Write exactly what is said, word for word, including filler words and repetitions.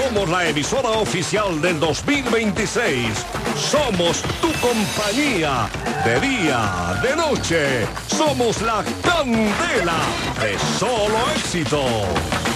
Somos la emisora oficial del dos mil veintiséis. Somos tu compañía de día, de noche. Somos la candela de Solo Éxitos.